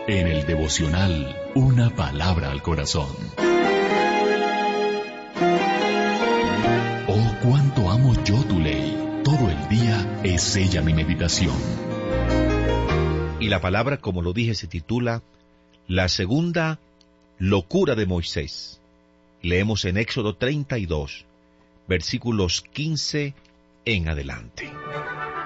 En el devocional, una palabra al corazón. Oh, cuánto amo yo tu ley. Todo el día es ella mi meditación. Y la palabra, como lo dije, se titula La segunda locura de Moisés. Leemos en Éxodo 32, versículos 15 en adelante.